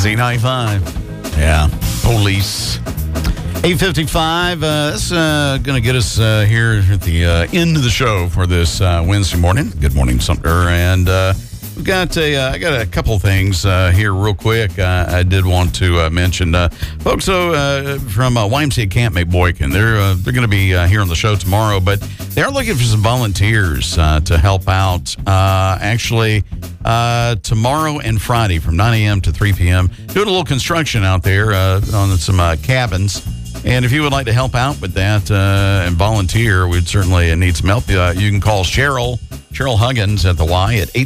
Z95. Yeah, Police. 8:55. This is going to get us here at the end of the show for this Wednesday morning. Good morning, Sumter. And we've got I got a couple things here real quick. I did want to mention folks from YMCA Camp McBoykin. They're going to be here on the show tomorrow, but they are looking for some volunteers to help out. Actually, tomorrow and Friday from 9 a.m. to 3 p.m. Doing a little construction out there on some cabins. And if you would like to help out with that and volunteer, we'd certainly need some help. You can call Cheryl Huggins at the Y at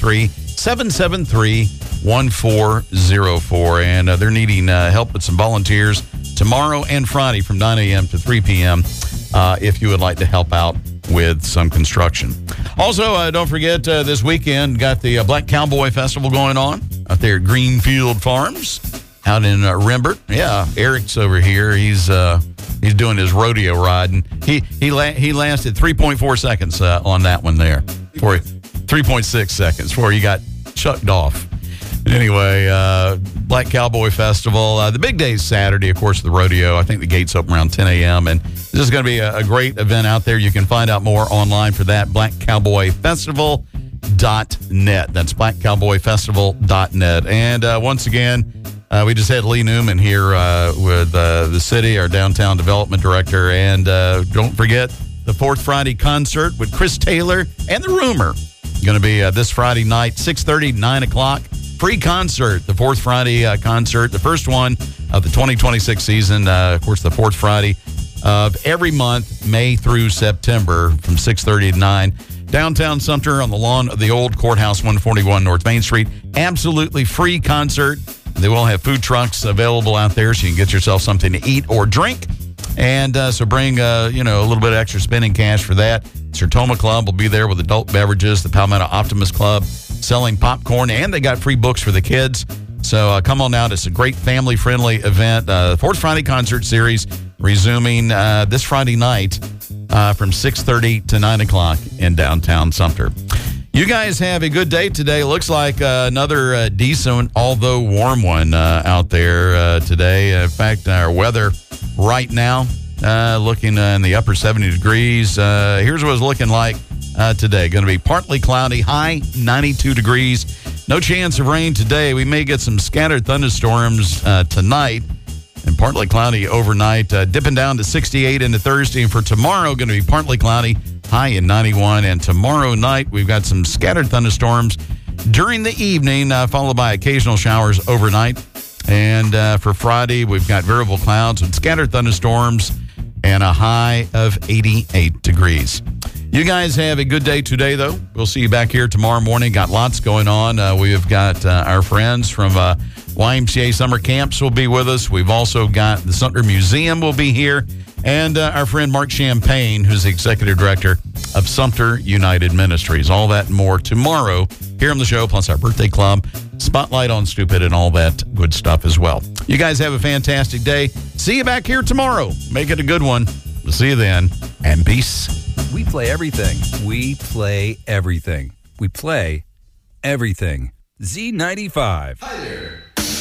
803-773-1404. And they're needing help with some volunteers tomorrow and Friday from 9 a.m. to 3 p.m. If you would like to help out with some construction. Also, don't forget this weekend, got the Black Cowboy Festival going on out there at Greenfield Farms out in Rembert. Yeah, Eric's over here. He's doing his rodeo ride, and he lasted 3.4 seconds on that one there. 3.6 seconds before he got chucked off. But anyway, Black Cowboy Festival. The big day is Saturday, of course, the rodeo. I think the gates open around 10 a.m., and this is going to be a great event out there. You can find out more online for that, blackcowboyfestival.net. That's blackcowboyfestival.net. And once again, we just had Lee Newman here with the city, our downtown development director. And don't forget the Fourth Friday concert with Chris Taylor and The Rumor. Going to be this Friday night, 6:30, 9 o'clock. Free concert, the Fourth Friday concert, the first one of the 2026 season. Of course, the fourth Friday of every month, May through September, from 6:30 to 9. Downtown Sumter on the lawn of the old courthouse, 141 North Main Street. Absolutely free concert. They will have food trucks available out there, so you can get yourself something to eat or drink. And so bring, a little bit of extra spending cash for that. Sertoma Club will be there with adult beverages. The Palmetto Optimist Club selling popcorn, and they got free books for the kids. So come on out. It's a great family-friendly event. Fourth Friday concert series resuming this Friday night from 6:30 to 9 o'clock in downtown Sumter. You guys have a good day today. Looks like another decent, although warm one out there today. In fact, our weather right now, looking in the upper 70 degrees. Here's what it's looking like today. Going to be partly cloudy, high 92 degrees. No chance of rain today. We may get some scattered thunderstorms tonight, and partly cloudy overnight, dipping down to 68 into Thursday. And for tomorrow, going to be partly cloudy, high in 91. And tomorrow night, we've got some scattered thunderstorms during the evening, followed by occasional showers overnight. And for Friday, we've got variable clouds with scattered thunderstorms and a high of 88 degrees. You guys have a good day today, though. We'll see you back here tomorrow morning. Got lots going on. We've got our friends from YMCA Summer Camps will be with us. We've also got the Sumter Museum will be here. And our friend Mark Champagne, who's the executive director of Sumter United Ministries. All that and more tomorrow here on the show, plus our birthday club, spotlight on Stupid, and all that good stuff as well. You guys have a fantastic day. See you back here tomorrow. Make it a good one. We'll see you then, and peace. We play everything. We play everything. We play everything. Z95. Hi there.